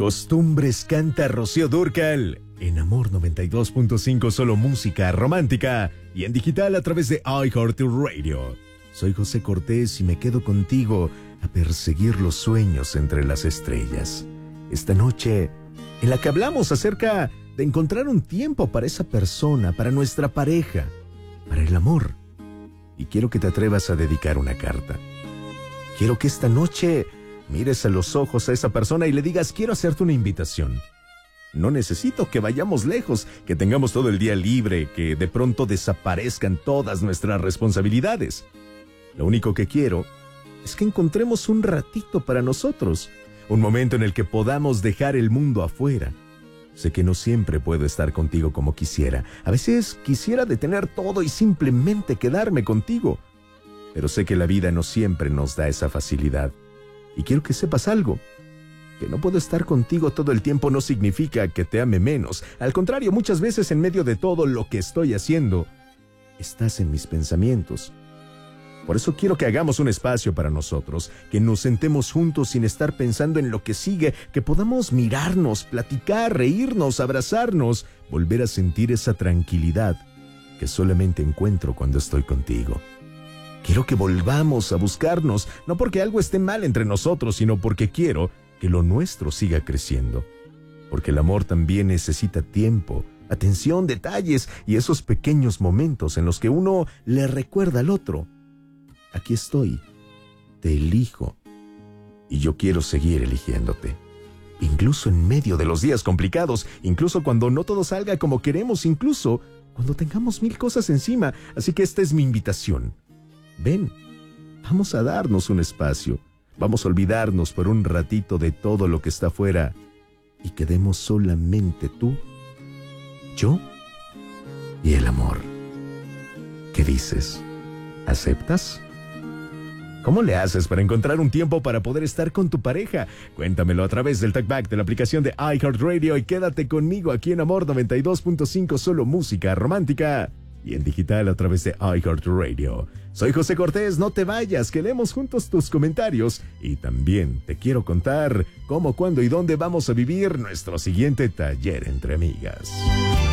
Costumbres canta Rocío Dúrcal. En Amor 92.5 solo música romántica y en digital a través de iHeartRadio. Soy José Cortés y me quedo contigo a perseguir los sueños entre las estrellas. Esta noche, en la que hablamos acerca de encontrar un tiempo para esa persona, para nuestra pareja, para el amor. Y quiero que te atrevas a dedicar una carta. Quiero que esta noche mires a los ojos a esa persona y le digas: quiero hacerte una invitación. No necesito que vayamos lejos, que tengamos todo el día libre, que de pronto desaparezcan todas nuestras responsabilidades. Lo único que quiero es que encontremos un ratito para nosotros, un momento en el que podamos dejar el mundo afuera. Sé que no siempre puedo estar contigo como quisiera. A veces quisiera detener todo y simplemente quedarme contigo. Pero sé que la vida no siempre nos da esa facilidad. Y quiero que sepas algo. Que no puedo estar contigo todo el tiempo no significa que te ame menos. Al contrario, muchas veces en medio de todo lo que estoy haciendo, estás en mis pensamientos. Por eso quiero que hagamos un espacio para nosotros, que nos sentemos juntos sin estar pensando en lo que sigue, que podamos mirarnos, platicar, reírnos, abrazarnos, volver a sentir esa tranquilidad que solamente encuentro cuando estoy contigo. Quiero que volvamos a buscarnos, no porque algo esté mal entre nosotros, sino porque quiero que lo nuestro siga creciendo. Porque el amor también necesita tiempo, atención, detalles y esos pequeños momentos en los que uno le recuerda al otro: aquí estoy, te elijo, y yo quiero seguir eligiéndote. Incluso en medio de los días complicados, incluso cuando no todo salga como queremos, incluso cuando tengamos 1000 cosas encima. Así que esta es mi invitación. Ven, vamos a darnos un espacio. Vamos a olvidarnos por un ratito de todo lo que está afuera y quedemos solamente tú, yo y el amor. ¿Qué dices? ¿Aceptas? ¿Cómo le haces para encontrar un tiempo para poder estar con tu pareja? Cuéntamelo a través del talkback de la aplicación de iHeartRadio y quédate conmigo aquí en Amor 92.5 solo música romántica y en digital a través de iHeartRadio. Soy José Cortés, no te vayas, que leemos juntos tus comentarios y también te quiero contar cómo, cuándo y dónde vamos a vivir nuestro siguiente taller entre amigas.